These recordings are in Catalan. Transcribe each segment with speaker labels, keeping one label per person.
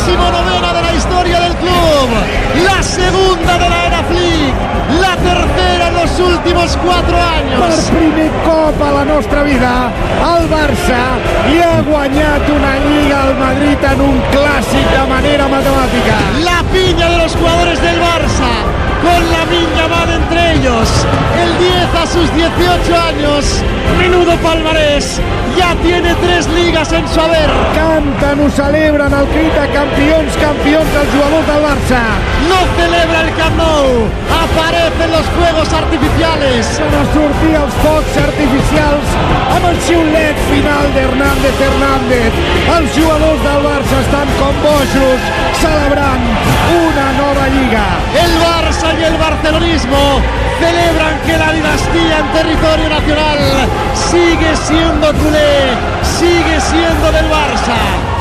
Speaker 1: 19ª de la historia del club, la segunda de la era Flick, la tercera en los últimos 4 años.
Speaker 2: Per primer cop a la nostra vida, el Barça li ha guanyat una Lliga al Madrid en un clàssic de manera matemàtica.
Speaker 1: La piña de los jugadores del Barça, con Lamine Yamal entre ellos, el 10 a sus 18 años, menudo palmarés, ya tiene 3 ligas en su haber.
Speaker 2: Canten, ho celebren, el crit de campions, campions dels jugadors del Barça.
Speaker 1: No celebra el Camp Nou, aparecen los fuegos artificiales.
Speaker 2: Van a sortir els focs artificials amb el xiulet final d'Hernández Hernández. Els jugadors del Barça estan com bojos, celebrant una nova Lliga.
Speaker 1: El Barça y el barcelonismo celebran que la dinastía en territorio nacional sigue siendo culé, sigue siendo del Barça.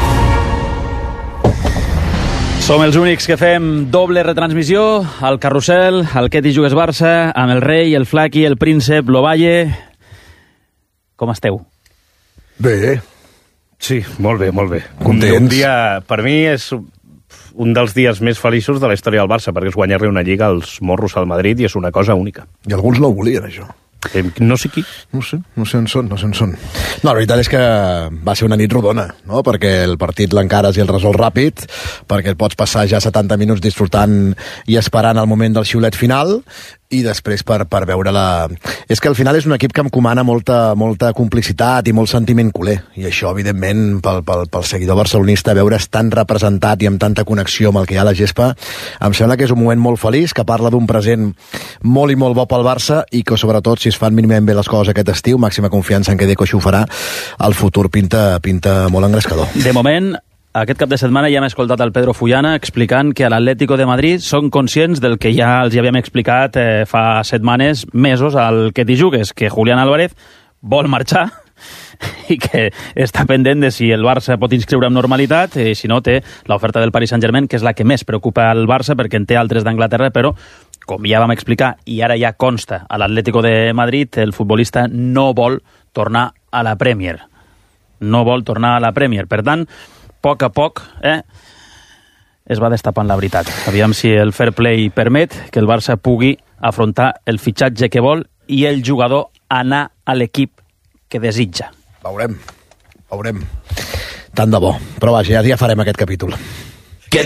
Speaker 3: Som els únics que fem doble retransmissió al Carrusel, al Què t'hi jugues Barça, amb el rei, el Flaqui, el príncep, l'Ovalle. Com esteu?
Speaker 4: Bé. Sí, molt bé, molt bé.
Speaker 5: Contents.
Speaker 4: Un dia, per mi, és un dels dies més feliços de la història del Barça, perquè és guanyar-li una lliga als morros al Madrid i és una cosa única.
Speaker 5: I alguns no ho volien, això.
Speaker 4: No sé qui.
Speaker 5: No sé on són. No, la veritat és que va ser una nit rodona, no? Perquè el partit l'encares i el resol ràpid, perquè et pots passar ja 70 minuts disfrutant i esperant el moment del xiulet final, i després per veure-la... És que al final és un equip que em comana molta complicitat i molt sentiment culer, i això, evidentment, pel seguidor barcelonista, veure's tan representat i amb tanta connexió amb el que hi ha a la gespa, em sembla que és un moment molt feliç, que parla d'un present molt i molt bo pel Barça, i que, sobretot, si es fan mínimament bé les coses aquest estiu, màxima confiança en que Deco això ho farà, el futur pinta molt engrescador.
Speaker 3: De moment, aquest cap de setmana ja hem escoltat el Pedro Fullana explicant que a l'Atlético de Madrid són conscients del que ja els havíem explicat fa setmanes, mesos, al Que t'hi jugues, que Julián Álvarez vol marxar i que està pendent de si el Barça pot inscriure amb normalitat, i si no té l'oferta del Paris Saint-Germain, que és la que més preocupa al Barça, perquè en té altres d'Anglaterra, però com ja vam explicar, i ara ja consta a l'Atlético de Madrid, el futbolista no vol tornar a la Premier. No vol tornar a la Premier. Per tant, a poc es va destapant la veritat. Aviam si el fair play permet que el Barça pugui afrontar el fitxatge que vol i el jugador anar a l'equip que desitja.
Speaker 5: Veurem. Tant de bo. Però vaja, ja farem aquest capítol.